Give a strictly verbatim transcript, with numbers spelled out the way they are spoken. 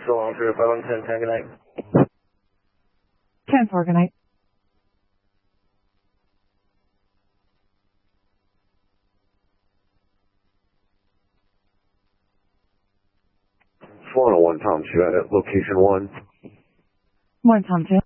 So long for five one ten, ten, good night. ten four, good night. one oh one Tom two at location one. one Tom two.